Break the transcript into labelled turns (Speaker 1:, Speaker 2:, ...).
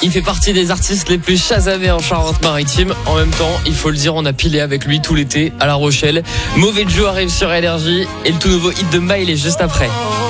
Speaker 1: Il fait partie des artistes les plus chasamés en Charente-Maritime. En même temps, il faut le dire, on a pilé avec lui tout l'été à La Rochelle. Mauvais Joe arrive sur Énergie et le tout nouveau hit de Miley juste après.